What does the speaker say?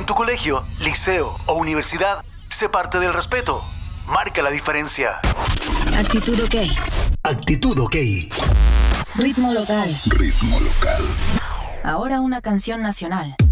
tu colegio, liceo o universidad, sé parte del respeto. Marca la diferencia. Actitud OK. Actitud OK. Ritmo local. Ritmo local. Ahora una canción nacional.